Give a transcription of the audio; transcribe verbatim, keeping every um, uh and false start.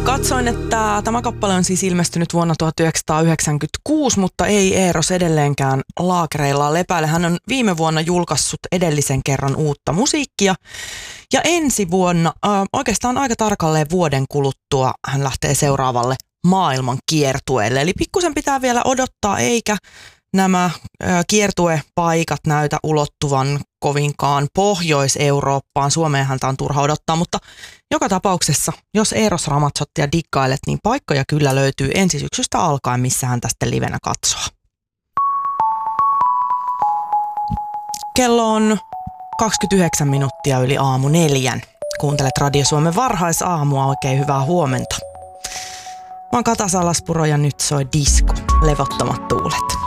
Katsoin, että tämä kappale on siis ilmestynyt vuonna tuhatyhdeksänsataayhdeksänkymmentäkuusi, mutta ei Eeros edelleenkään laakereillaan lepäile. Hän on viime vuonna julkaissut edellisen kerran uutta musiikkia. Ja ensi vuonna, äh, oikeastaan aika tarkalleen vuoden kuluttua, hän lähtee seuraavalle maailman kiertueelle. Eli pikkusen pitää vielä odottaa, eikä nämä äh, kiertuepaikat näytä ulottuvan kovinkaan Pohjois-Eurooppaan. Suomeen häntä on turha odottaa, mutta joka tapauksessa, jos Eros Ramazzottia dikkailet, niin paikkoja kyllä löytyy ensi syksystä alkaen, missä hän tästä livenä katsoo. Kello on kaksikymmentäyhdeksän minuuttia yli aamu neljän. Kuuntelet Radio Suomen varhaisaamua, oikein hyvää huomenta. Mä oon Kata Salaspuro ja nyt soi disco, levottomat tuulet.